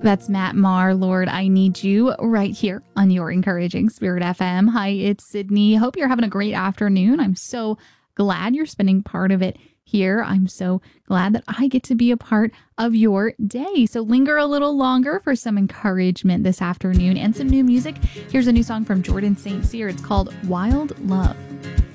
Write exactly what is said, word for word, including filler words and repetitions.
That's Matt Maher, Lord, I Need You, right here on your Encouraging Spirit F M. Hi, it's Sydney. Hope you're having a great afternoon. I'm so glad you're spending part of it here. I'm so glad that I get to be a part of your day. So linger a little longer for some encouragement this afternoon and some new music. Here's a new song from Jordan Saint Cyr. It's called Wild Love.